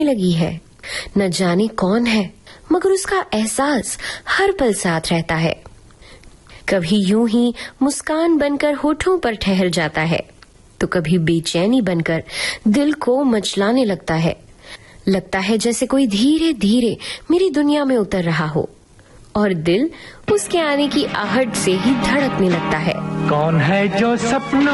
लगी है। न जाने कौन है, मगर उसका एहसास हर पल साथ रहता है। कभी यूं ही मुस्कान बनकर होठों पर ठहर जाता है, तो कभी बेचैनी बनकर दिल को मचलाने लगता है। लगता है जैसे कोई धीरे धीरे मेरी दुनिया में उतर रहा हो, और दिल उसके आने की आहट से ही धड़कने लगता है। कौन है जो सपना